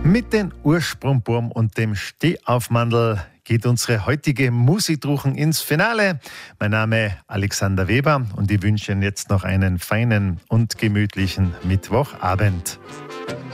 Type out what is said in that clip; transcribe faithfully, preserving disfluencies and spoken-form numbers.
Mit den Ursprungbaum und dem Stehaufmandel geht unsere heutige Musikdruchen ins Finale. Mein Name ist Alexander Weber und ich wünsche Ihnen jetzt noch einen feinen und gemütlichen Mittwochabend.